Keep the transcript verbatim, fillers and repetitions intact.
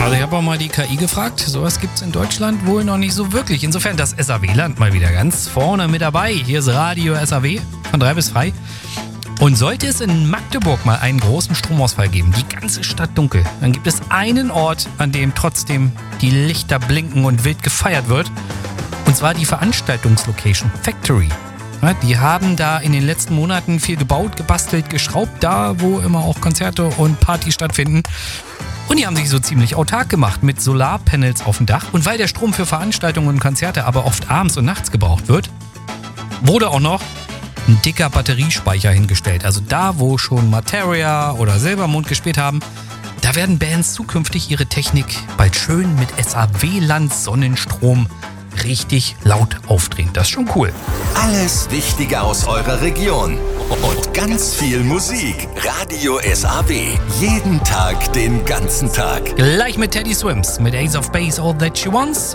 Also ich habe auch mal die K I gefragt, sowas gibt es in Deutschland wohl noch nicht so wirklich. Insofern das S A W-Land mal wieder ganz vorne mit dabei. Hier ist Radio S A W von drei bis frei. Und sollte es in Magdeburg mal einen großen Stromausfall geben, die ganze Stadt dunkel, dann gibt es einen Ort, an dem trotzdem die Lichter blinken und wild gefeiert wird. Und zwar die Veranstaltungslocation Factory. Ja, die haben da in den letzten Monaten viel gebaut, gebastelt, geschraubt, da wo immer auch Konzerte und Partys stattfinden. Und die haben sich so ziemlich autark gemacht mit Solarpanels auf dem Dach. Und weil der Strom für Veranstaltungen und Konzerte aber oft abends und nachts gebraucht wird, wurde auch noch ein dicker Batteriespeicher hingestellt. Also da, wo schon Materia oder Silbermond gespielt haben, da werden Bands zukünftig ihre Technik bald schön mit S A W-Land Sonnenstrom richtig laut aufdrehen. Das ist schon cool. Alles Wichtige aus eurer Region und ganz viel Musik. Radio S A W. Jeden Tag, den ganzen Tag. Gleich mit Teddy Swims, mit Ace of Base, All That She Wants.